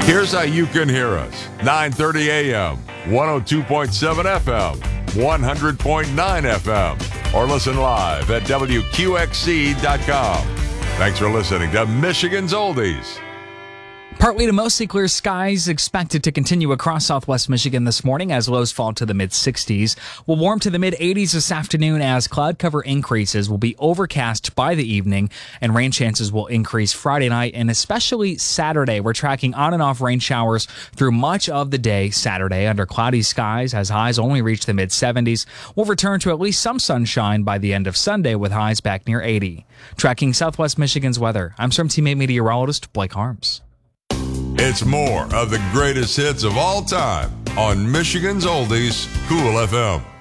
Here's how you can hear us. 9:30 a.m., 102.7 FM, 100.9 FM, or listen live at WQXC.com. Thanks for listening to Michigan's Oldies. Partly to mostly clear skies expected to continue across southwest Michigan this morning as lows fall to the mid-60s. We'll warm to the mid-80s this afternoon as cloud cover increases. Will be overcast by the evening, and rain chances will increase Friday night and especially Saturday. We're tracking on and off rain showers through much of the day Saturday under cloudy skies as highs only reach the mid-70s. We'll return to at least some sunshine by the end of Sunday with highs back near 80. Tracking southwest Michigan's weather, I'm Storm Teammate meteorologist Blake Harms. It's more of the greatest hits of all time on Michigan's Oldies, Cool FM.